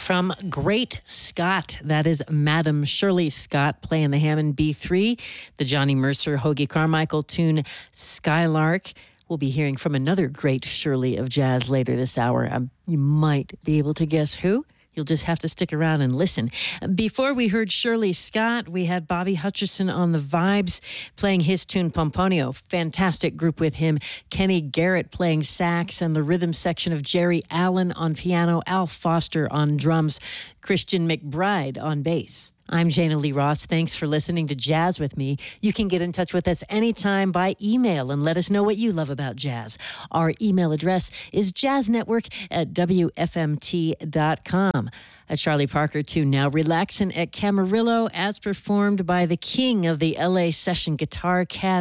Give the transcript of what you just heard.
from Great Scott. That is Madam Shirley Scott playing the Hammond B3, the Johnny Mercer Hoagie Carmichael tune Skylark. We'll be hearing from another great Shirley of jazz later this hour. You might be able to guess who. You'll just have to stick around and listen. Before we heard Shirley Scott, we had Bobby Hutcherson on the vibes playing his tune Pomponio. Fantastic group with him. Kenny Garrett playing sax and the rhythm section of Jerry Allen on piano, Al Foster on drums, Christian McBride on bass. I'm Jana Lee Ross. Thanks for listening to Jazz with me. You can get in touch with us anytime by email and let us know what you love about jazz. Our email address is jazznetwork@wfmt.com. A Charlie Parker tune now, Relaxin' at Camarillo, as performed by the king of the LA Session Guitar Cat,